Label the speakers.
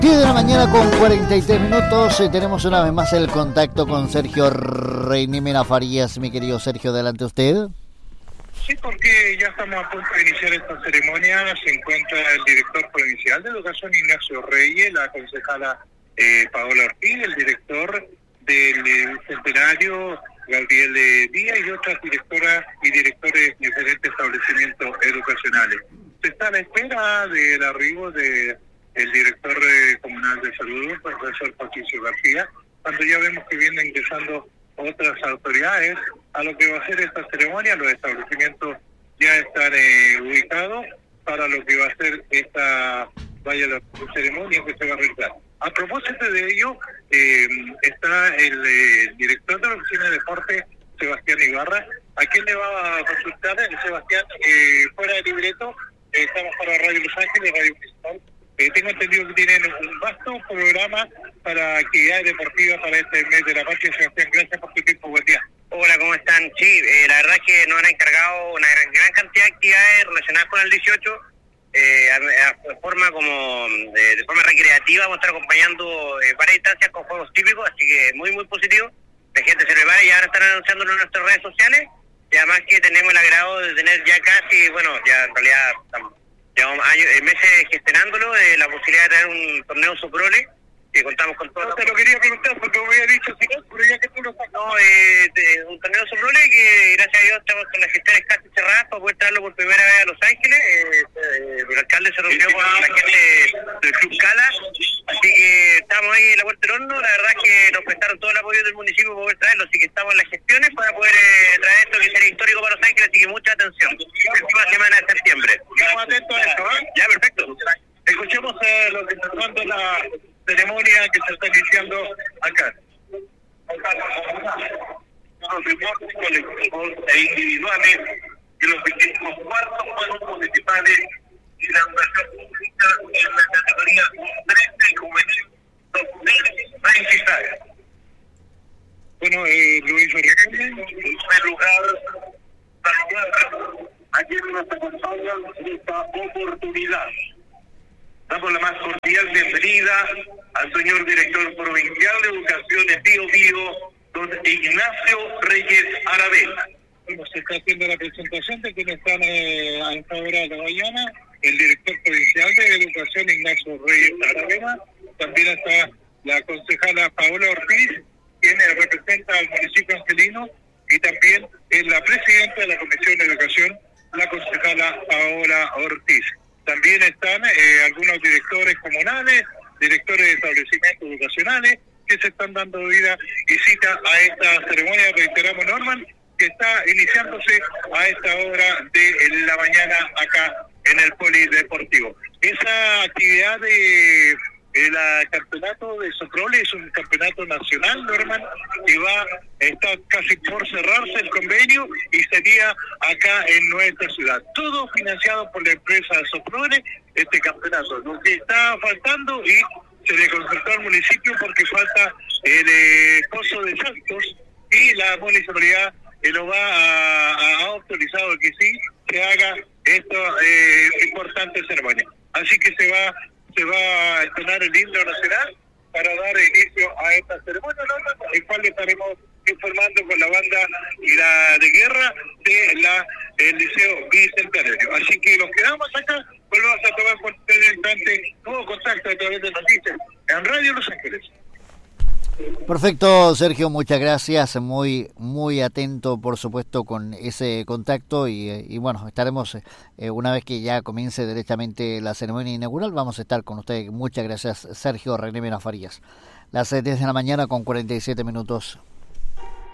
Speaker 1: 10 de la mañana con 43 minutos. Tenemos una vez más el contacto con Sergio Reinimena Farías. Mi querido Sergio, adelante usted.
Speaker 2: Sí, porque ya estamos a punto de iniciar esta ceremonia. Se encuentra el director provincial de Educación, Ignacio Reyes, la concejala Paola Ortiz, el director del Centenario, Gabriel Díaz, y otras directoras y directores de diferentes establecimientos educacionales. Se está a la espera del arribo de el director comunal de salud, el profesor Patricio García, cuando ya vemos que vienen ingresando otras autoridades a lo que va a ser esta ceremonia. Los establecimientos ya están ubicados para lo que va a ser esta la ceremonia que se va a realizar. A propósito de ello, está el director de la Oficina de Deporte, Sebastián Ibarra, a quien le va a consultar. Sebastián, fuera de libreto, estamos para Radio Los Ángeles, Radio Cristal. Tengo entendido que tienen un vasto programa para actividades deportivas para este mes de la patria. Sebastián, gracias por tu tiempo. Buen día.
Speaker 3: Hola, ¿cómo están? Sí, la verdad es que nos han encargado una gran cantidad de actividades relacionadas con el 18, de forma recreativa. Vamos a estar acompañando varias instancias con juegos típicos, así que muy positivo. La gente se prepara y ya van a estar anunciándolo en nuestras redes sociales, y además que tenemos el agrado de tener ya casi, ya en realidad llevamos meses gestionándolo, la posibilidad de tener un torneo Soprole, que contamos con todo.
Speaker 2: No te lo quería preguntar porque me había dicho, si no, pero ya que tú lo sacas.
Speaker 3: No, un torneo Soprole que gracias a Dios estamos con las gestiones casi cerradas para poder traerlo por primera vez a Los Ángeles. El alcalde se reunió con la gente del Club Cala, así que estamos ahí en la puerta del horno. La verdad es que nos prestaron todo el apoyo del municipio para poder traerlo, así que estamos en las gestiones para poder traer esto que sería histórico para Los Ángeles, así que mucha atención. Última semana de septiembre.
Speaker 2: Estamos atentos a esto, ¿eh?
Speaker 3: Ya, perfecto.
Speaker 2: Escuchemos lo que está pasando en la ceremonia que se está iniciando acá.
Speaker 4: Los deportes colectivos e individuales de los 24 juegos municipales y la educación pública en la categoría 13 juvenil 2023.
Speaker 2: Bueno, Luis Rodríguez,
Speaker 4: En primer lugar, saludar a quienes nos acompañan en esta oportunidad. Damos la más cordial bienvenida al señor director provincial de Educación de Biobío, don Ignacio Reyes Aravena.
Speaker 2: bueno, se está haciendo la presentación de quienes están a esta hora de la mañana. El director provincial de Educación, Ignacio Reyes Aravena. También está la concejala Paola Ortiz, quien representa al municipio angelino, y también la presidenta de la Comisión de Educación, la concejala Paola Ortiz. También están algunos directores comunales, directores de establecimientos educacionales, que se están dando vida y cita a esta ceremonia. Reiteramos, Norman, que está iniciándose a esta hora de la mañana acá en el Polideportivo. Esa actividad de el campeonato de Soprole es un campeonato nacional, Norman, que está casi por cerrarse el convenio y sería acá en nuestra ciudad. Todo financiado por la empresa Soprole, este campeonato. Lo que está faltando, y se le consultó al municipio porque falta el Pozo de Santos, y la municipalidad lo ha autorizado que sí se haga esta importante ceremonia. Así que se va a entonar el himno nacional para dar inicio a esta ceremonia, el cual le estaremos informando con la banda y la de guerra del Liceo Bicentenario. Así que nos quedamos acá, volvemos a tomar con ustedes en instante nuevo contacto a través de noticias en Radio Los Ángeles.
Speaker 1: Perfecto, Sergio, muchas gracias, muy atento por supuesto con ese contacto y bueno, estaremos una vez que ya comience derechamente la ceremonia inaugural, vamos a estar con usted. Muchas gracias, Sergio Reinimena Farías. Las 10 de la mañana con 47 minutos.